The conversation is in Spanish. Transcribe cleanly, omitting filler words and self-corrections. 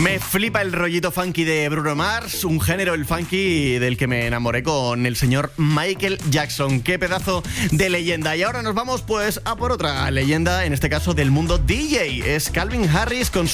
Me flipa el rollito funky de Bruno Mars, un género, el funky, del que me enamoré con el señor Michael Jackson. ¡Qué pedazo de leyenda! Y ahora nos vamos pues a por otra leyenda, en este caso del mundo DJ. Es Calvin Harris con su